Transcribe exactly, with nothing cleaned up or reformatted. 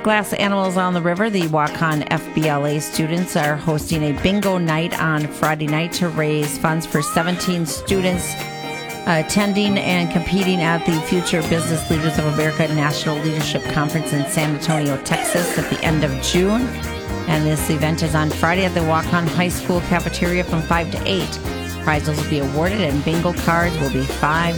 Glass Animals on the River, the Waukon F B L A students are hosting a bingo night on Friday night to raise funds for seventeen students uh, attending and competing at the Future Business Leaders of America National Leadership Conference in San Antonio, Texas at the end of June. And this event is on Friday at the Waukon High School cafeteria from five to eight. Prizes will be awarded and bingo cards will be five